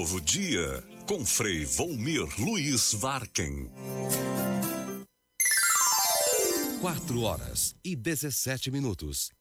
novo dia com Frei Volmir Luiz Varken. 4 horas e 17 minutos.